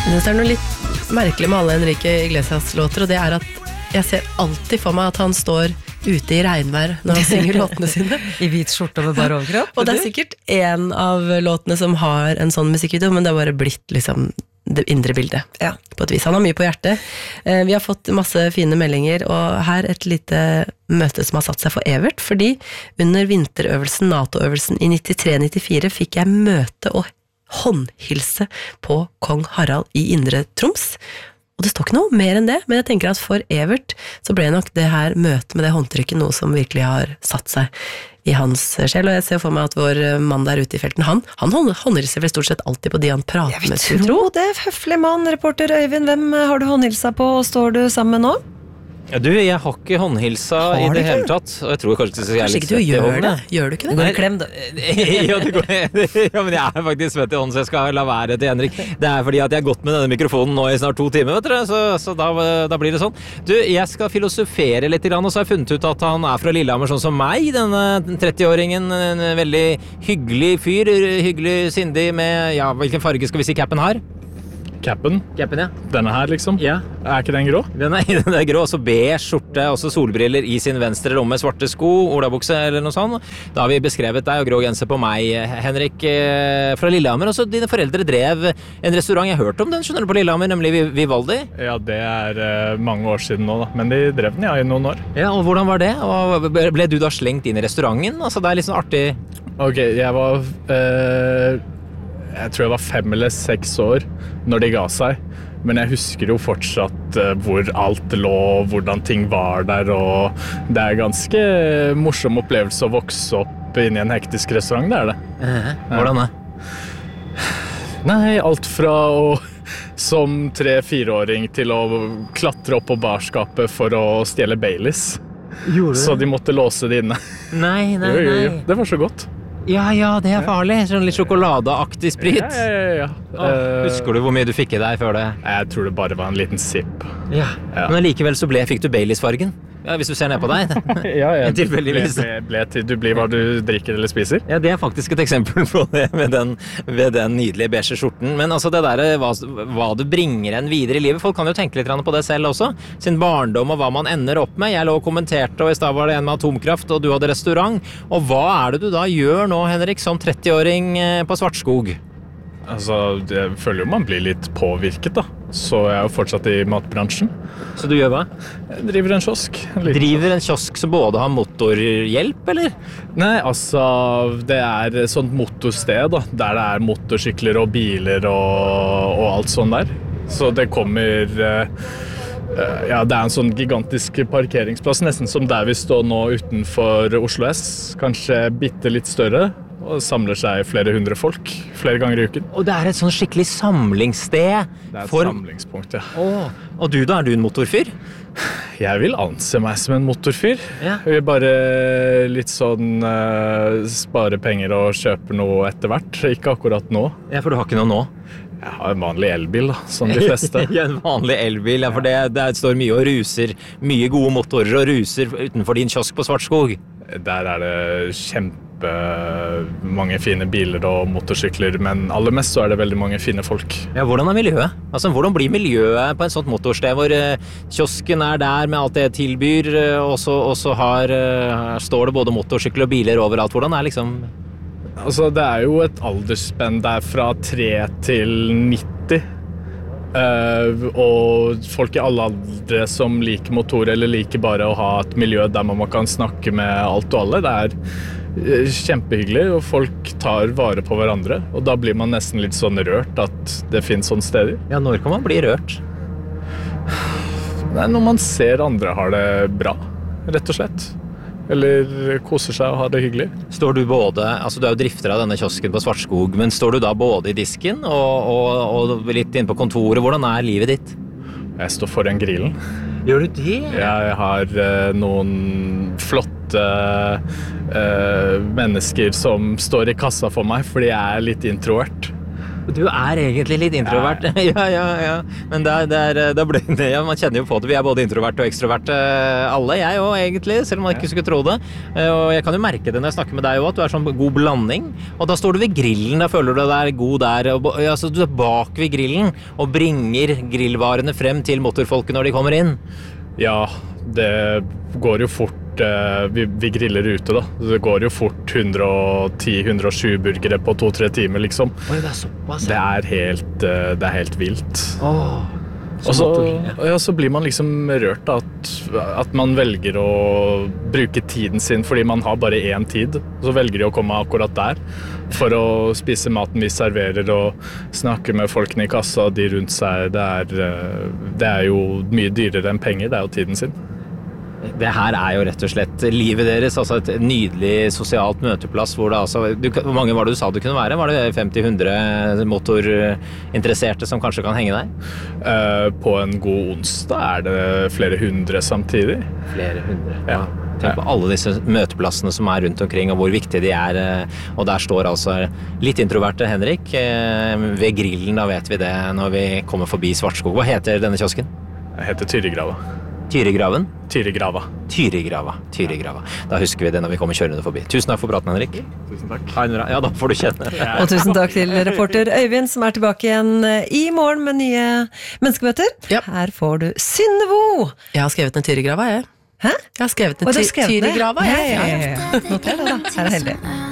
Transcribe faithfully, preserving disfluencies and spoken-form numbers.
Det er noe litt merkelig med alle Enrique Iglesias-låter, og det er at jeg ser alltid for meg at han står ute i regnvær når han synger låtene sine. I hvit skjorte med bare overkropp. Og det er sikkert en av låtene som har en sånn musikkvideo, men det har bare blitt liksom det indre bildet. Ja. På et vis. Han har mye på hjertet. Vi har fått masse fine meldinger, og her et lite møte som har satt seg for Evert, fordi under vinterøvelsen, NATO-øvelsen i nittitre nittifire fikk jeg møte og håndhilse på Kong Harald i Indre Troms. Og det står ikke noe mer enn det, men jeg tenker at for Evert så ble nok det her møtet med det håndtrykket noe som virkelig har satt seg i hans sjel, og jeg ser for meg at vår mann der ute i felten, han, han håndhilser vel stort sett alltid på de han prater med. Jeg vil tro det, høflig mann, reporter Øyvind, hvem har du håndhilsa på, og står du sammen med nå? Ja, du, jeg har ikke håndhilsa har i det hele tatt, og jeg tror kanskje det kanskje ikke du gjør det, gjør du ikke det? Går i klem, da. ja, det går, ja, men jeg er faktisk svett i hånden, så jeg skal la være til Henrik. Det er fordi at jeg har gått med denne mikrofonen nå i snart to timer, vet dere, så, så da, da blir det sånn. Du, jeg skal filosofere litt, og så har jeg funnet ut at han er fra Lillehammer, sånn som meg, denne tretti-åringen, en veldig hyggelig fyr, hyggelig sindig med, ja, hvilken farge skal vi si cappen har? Cappen? Cappen, ja. Denne her, liksom? Ja. Er ikke den grå? Den er, den er grå, også beige skjorte, også solbriller i sin venstre lomme, svarte sko, olabukse eller noe sånt. Da har vi beskrevet deg og grå genser på meg, Henrik, fra Lillehammer. Og så dine foreldre drev en restaurant, jeg har hørt om den, skjønner du, på Lillehammer, nemlig Vivaldi. Ja, det er uh, mange år siden nå, da. Men de drev den, ja, i noen år. Ja, og hvordan var det? Og ble du da slengt inn i restauranten? Altså, det er litt sånn artig. Ok, jeg var... Uh, jeg tror jeg var fem eller seks år når de ga seg, men jeg husker jo fortsatt uh, hvor alt lå, hvordan ting var der, og det er ganske morsom opplevelse å vokse opp inn i en hektisk restaurant, det er det. Uh, hvordan da? Nei, alt fra å som tre-fireåring til å klatre opp på barskapet for å stjele Baileys. Gjorde du? Så de måtte låse det inne. Nei, nei, jo, jo, jo. nei. Det var så godt. Ja, ja, det er farlig. Sånn litt sjokoladeaktig sprit. Ja, ja, ja. ja. Åh, husker du hvor mye du fikk i deg før det? Jeg tror det bare var en liten sipp. Ja, ja. Men likevel så ble, fikk du Baileys-fargen. Ja, hvis du ser ned på deg. ja, ja. Tilfeldigvis. Ble, ble, ble, du blir hva du drikker eller spiser. Ja, det er faktisk et eksempel på det ved den, ved den nydelige beige skjorten. Men altså det der, hva, hva du bringer en videre i livet, folk kan jo tenke litt på det selv også. Sin barndom og hva man ender opp med. Jeg lå og kommenterte, og i stedet var det en med atomkraft, og du hadde restaurant. Og hva er det du da gjør nå, Henrik, som tretti-åring på Svartskog? Altså, jeg føler jo man blir litt påvirket da. Så jeg er jo fortsatt i matbransjen. Så du gjør hva? Jeg driver en kiosk. En driver en kiosk som både har motorhjelp, eller? Nei, altså, det er et sånt motorsted da, der det er motorsykler og biler og, og alt sånt der. Så det kommer... Uh, ja, det er en sånn gigantisk parkeringsplass, nesten som der vi står nå utenfor Oslo S. Kanskje bitte litt større. Og samler seg flere hundre folk, flere ganger i uken. Og det er et sånn skikkelig samlingssted. Det er et for... samlingspunkt, ja. Åh. Og du da, er du en motorfyr? Jeg vil anse meg som en motorfyr. Ja. Jeg vil bare litt sånn uh, spare penger og kjøpe noe etter hvert. Ikke akkurat nå. Ja, for du har ikke noe nå? Jeg har en vanlig elbil da, som de fleste. Ja, en vanlig elbil, ja, for det, det står mye og ruser, mye gode motorer og ruser utenfor din kiosk på Svartskog. Der er det kjempe mange fine biler og motorsykler, men aller mest så er det veldig mange fine folk. Ja, hvordan er miljøet? Altså, hvordan blir miljøet på en sånt motorsted hvor uh, kiosken er der med alt det tilbyr, uh, og så, og så har, uh, står det både motorsykler og biler overalt. Hvordan er liksom... Altså, det er jo et aldersspenn der fra tre til nitti. Uh, og folk i alle aldre som liker motor eller liker bare å ha et miljø der man kan snakke med alt og alle. Det er uh, kjempehyggelig, og folk tar vare på hverandre. Og da blir man nesten litt sånn rørt at det finnes sånne steder. Ja, når kan man bli rørt? Det er når man ser andre har det bra, rett og slett. Eller koser seg og har det hyggelig. Står du både, altså du er jo drifter av denne kiosken på Svartskog, men står du da både i disken og, og, og litt inne på kontoret? Hvordan er livet ditt? Jeg står foran grillen. Gjør du det? Jeg har uh, noen flotte uh, mennesker som står i kassa for meg, fordi jeg er litt introvert. Du er egentlig litt introvert. Ja, ja, ja. Men det er, det er, det ble, det, ja, man kjenner jo på det. Vi er både introverte og ekstroverte alle. Jeg også egentlig, selv om man ikke skulle tro det. Og jeg kan jo merke det når jeg snakker med deg også, at du er sånn god blanding. Og da står du ved grillen, da føler du deg god der. Og, altså, du er bak ved grillen og bringer grillvarene frem til motorfolket når de kommer inn. Ja, det går jo fort. Vi, vi griller ute da. Det går jo fort hundre og ti til hundre og tjue burgere på to-tre timer liksom. Oi, det er såpass. Det er helt, det er helt vilt. Åh, og så, ja, så blir man liksom rørt da, at, at man velger å bruke tiden sin fordi man har bare én tid. Så velger de å komme akkurat der for å spise maten vi serverer og snakke med folkene i kassa og de rundt seg. Det er, det er jo mye dyrere enn penger, det er jo tiden sin. Det her er jo rett og slett livet deres, altså et nydelig sosialt møteplass hvor det altså, du, hvor mange var det du sa det kunne være? Var det femti til hundre motorinteresserte som kanskje kan henge der? Uh, på en god onsdag er det flere hundre samtidig. Flere hundre? Ja. Tenk på alle disse møteplassene som er rundt omkring og hvor viktige de er, og der står altså litt introverte Henrik ved grillen, da vet vi det når vi kommer forbi Svartskog. Hva heter denne kiosken? Det heter Tyrigrava. Tyrigraven? Tyrigrava. Tyrigrava. Tyrigrava. Da husker vi det når vi kommer kjørende forbi. Tusen takk for praten, Henrik. Tusen takk. Ja, da får du kjenne. Og tusen takk til reporter Øyvind, som er tilbake igjen i morgen med nye menneskemøter. Ja. Her får du Synnevo! Jeg har skrevet en Tyrigrava, jeg. Hæ? Jeg har skrevet en Og du har skrevet det? Tyrigrava, jeg. Ja, ja, ja. Noter det da, her er heldig.